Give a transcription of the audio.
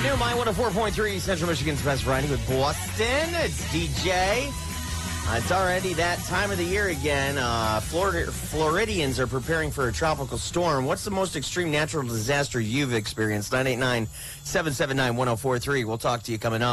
New My 104.3 Central Michigan's Best Variety with Boston. It's DJ. It's already that time of the year again. Floridians are preparing for a tropical storm. What's the most extreme natural disaster you've experienced? 989-779-1043. We'll talk to you coming up.